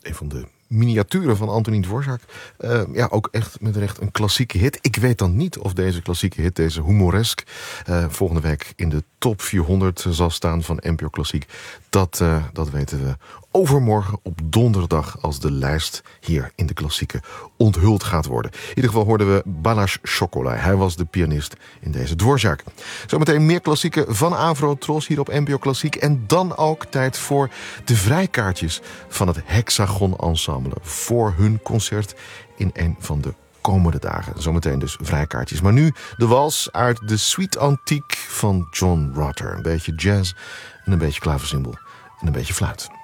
Een van de miniaturen van Antonín Dvořák. Ook echt met recht een klassieke hit. Ik weet dan niet of deze klassieke hit, deze humoresk, volgende week in de top 400 zal staan van NPO Klassiek. Dat weten we overmorgen op donderdag, als de lijst hier in de klassieke onthuld gaat worden. In ieder geval hoorden we Balázs Sokol. Hij was de pianist in deze Dvořák. Zometeen meer klassieke van Avrotros hier op NPO Klassiek. En dan ook tijd voor de vrijkaartjes van het Hexagon Ensemble voor hun concert in een van de komende dagen. Zometeen dus vrijkaartjes. Maar nu de wals uit de Suite Antique van John Rutter. Een beetje jazz en een beetje klaversymbol en een beetje fluit.